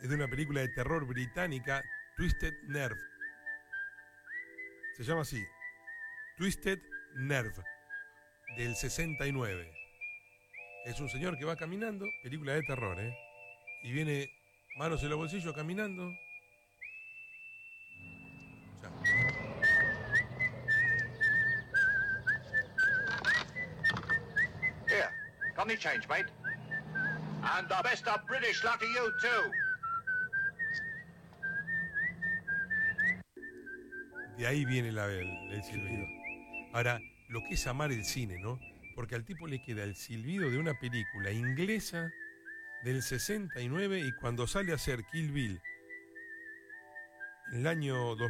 es de una película de terror británica, Twisted Nerve. Se llama así, Twisted Nerve, del 69. Es un señor que va caminando, película de terror, y viene manos en los bolsillos caminando. Ya. Here, got any change, mate? And the best of British luck to you, too. De ahí viene el silbido. Ahora, lo que es amar el cine, ¿no? Porque al tipo le queda el silbido de una película inglesa del 69 y cuando sale a hacer Kill Bill en el año